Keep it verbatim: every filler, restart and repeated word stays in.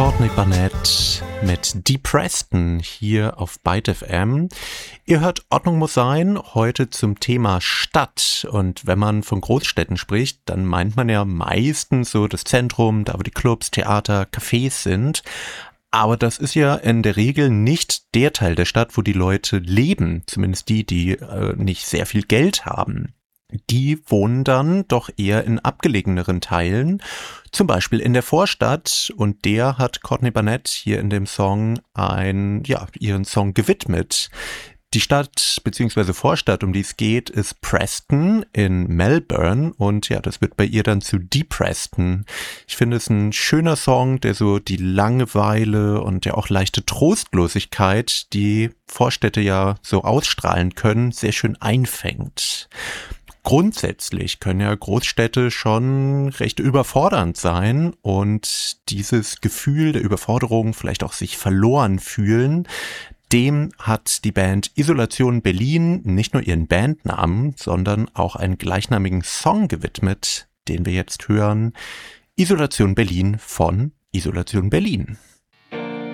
Courtney Barnett mit Dee Preston hier auf Byte F M. Ihr hört Ordnung muss sein, heute zum Thema Stadt. Und wenn man von Großstädten spricht, dann meint man ja meistens so das Zentrum, da wo die Clubs, Theater, Cafés sind. Aber das ist ja in der Regel nicht der Teil der Stadt, wo die Leute leben, zumindest die, die äh, nicht sehr viel Geld haben. Die wohnen dann doch eher in abgelegeneren Teilen, zum Beispiel in der Vorstadt, und der hat Courtney Barnett hier in dem Song ein, ja, ihren Song gewidmet. Die Stadt bzw. Vorstadt, um die es geht, ist Preston in Melbourne, und ja, das wird bei ihr dann zu Dee Preston. Ich finde es ein schöner Song, der so die Langeweile und ja auch leichte Trostlosigkeit, die Vorstädte ja so ausstrahlen können, sehr schön einfängt. Grundsätzlich können ja Großstädte schon recht überfordernd sein, und dieses Gefühl der Überforderung, vielleicht auch sich verloren fühlen, dem hat die Band Isolation Berlin nicht nur ihren Bandnamen, sondern auch einen gleichnamigen Song gewidmet, den wir jetzt hören. Isolation Berlin von Isolation Berlin.